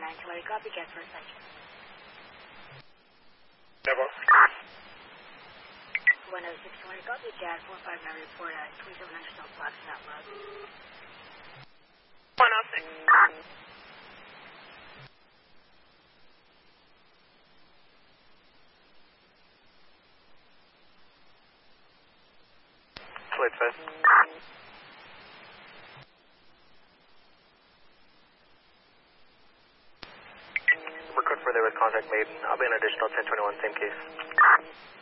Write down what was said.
920, copy, get first section. Never. 10620, copy, CAD 459 report at 2700 South Blocks, not loud. 106. Flight 5. Record further with contact made. I'll be an additional 1021, same case.